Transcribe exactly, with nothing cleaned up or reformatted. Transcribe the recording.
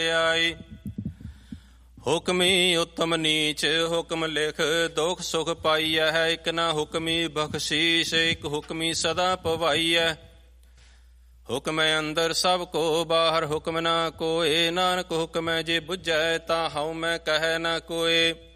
ਆਈ। ਹੁਕਮੀ ਉਤਮ ਨੀਚ ਹੁਕਮ ਲਿਖ ਦੁਖ ਸੁਖ ਪਾਈਐ। ਇਕ ਨਾ ਹੁਕਮੀ ਬਖਸ਼ੀਸ਼ ਇਕ ਹੁਕਮੀ ਸਦਾ ਪਵਾਈਐ। ਹੁਕਮੈ ਅੰਦਰ ਸਭ ਕੋ ਬਾਹਰ ਹੁਕਮ ਨਾ ਕੋਏ। ਨਾਨਕ ਹੁਕਮੈ ਜੇ ਬੁਝੈ ਤਾ ਹਉ ਮੈਂ ਕਹਿ ਨਾ ਕੋਏ।